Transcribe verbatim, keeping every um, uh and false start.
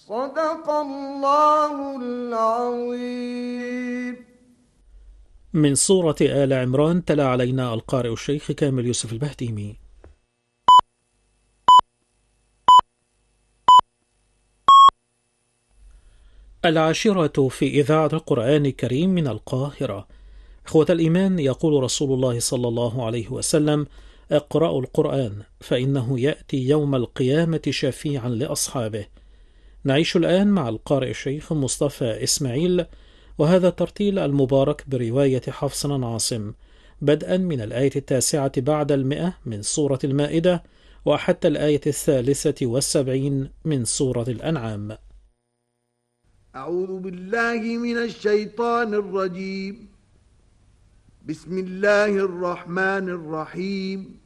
صدق الله العظيم. من سورة آل عمران تلا علينا القارئ الشيخ كامل يوسف البهتيمي. العاشرة في إذاعة القرآن الكريم من القاهرة. إخوة الإيمان، يقول رسول الله صلى الله عليه وسلم: اقرأوا القرآن فإنه يأتي يوم القيامة شفيعا لأصحابه. نعيش الآن مع القارئ الشيخ مصطفى إسماعيل، وهذا الترتيل المبارك برواية حفص عن عاصم، بدءا من الآية التاسعة بعد المئة من سورة المائدة وحتى الآية الثالثة والسبعين من سورة الأنعام. أعوذ بالله من الشيطان الرجيم. بسم الله الرحمن الرحيم.